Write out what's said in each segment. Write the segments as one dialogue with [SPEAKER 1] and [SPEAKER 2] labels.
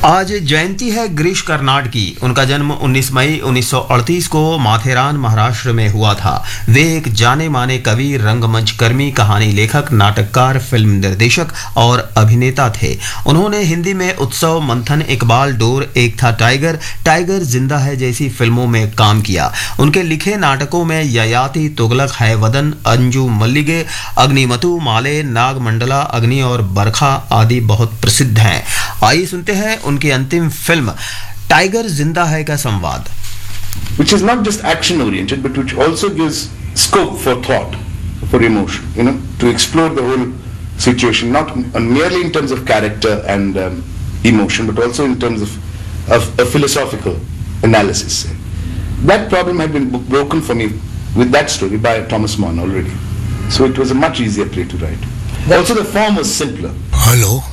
[SPEAKER 1] आज जयंती है गिरीश कर्नाड की। उनका जन्म 19 मई 1938 को माथेरान महाराष्ट्र में हुआ था। वे एक जाने माने कवि, रंगमंच कर्मी, कहानी लेखक, नाटककार, फिल्म निर्देशक और अभिनेता थे। उन्होंने हिंदी में उत्सव, मंथन, इकबाल, डोर, एक था टाइगर, टाइगर जिंदा है जैसी फिल्मों में काम किया। उनके लिखे नाटकों में ययाति, तुगलक, है वदन, अंजू मल्लिगे, अग्निमतु, माले, नागमंडला, अग्नि और बरखा आदि बहुत प्रसिद्ध हैं। आइए सुनते हैं उनकी अंतिम फिल्म टाइगर जिंदा है का संवाद।
[SPEAKER 2] Which is not just action oriented, but which also gives scope for thought, for emotion, to explore the whole situation, not merely in terms of character and emotion, but also in terms of a philosophical analysis. That problem had been broken for me with that story by Thomas Mann already. So it was a much easier play to write. Also the form was simpler.
[SPEAKER 3] Hello?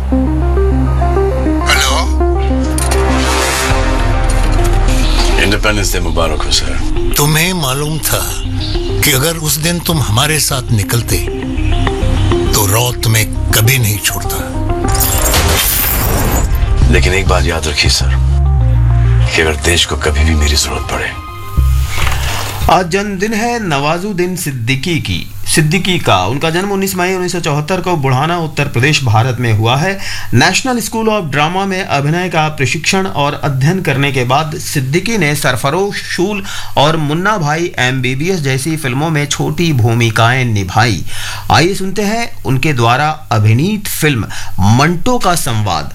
[SPEAKER 4] Independence day मुबारक हो sir.
[SPEAKER 3] तुम्हें मालूम था कि अगर उस दिन तुम हमारे साथ निकलते तो रॉ तुम्हें कभी नहीं छोड़ता।
[SPEAKER 4] लेकिन एक बात याद रखिए सर कि अगर देश को कभी भी मेरी जरूरत पड़े।
[SPEAKER 1] आज जन्मदिन है नवाजुद्दीन सिद्दीकी का। उनका जन्म 19 मई 1974 को बुढ़ाना, उत्तर प्रदेश, भारत में हुआ है। नेशनल स्कूल ऑफ ड्रामा में अभिनय का प्रशिक्षण और अध्ययन करने के बाद सिद्दीकी ने सरफरोश, शूल और मुन्ना भाई MBBS जैसी फिल्मों में छोटी भूमिकाएं निभाई। आइए सुनते हैं उनके द्वारा अभिनीत फिल्म मंटो का संवाद।